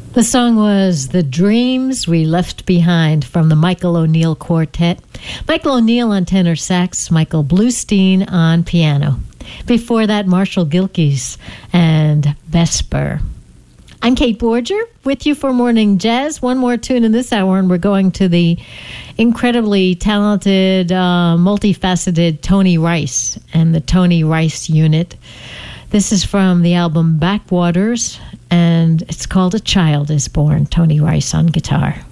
The song was The Dreams We Left Behind from the Michael O'Neill Quartet. Michael O'Neill on tenor sax, Michael Bluestein on piano. Before that, Marshall Gilkey's and Vesper. I'm Kate Borger with you for Morning Jazz. One more tune in this hour, and we're going to the incredibly talented, multifaceted Tony Rice and the Tony Rice Unit. This is from the album Backwaters, and it's called A Child is Born. Tony Rice on guitar.